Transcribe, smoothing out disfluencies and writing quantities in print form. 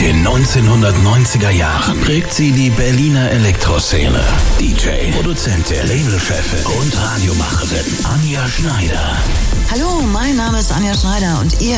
den 1990er Jahren prägt sie die Berliner Elektroszene. DJ, Produzentin, Labelchefin und Radiomacherin Anja Schneider. Hallo, mein Name ist Anja Schneider und ihr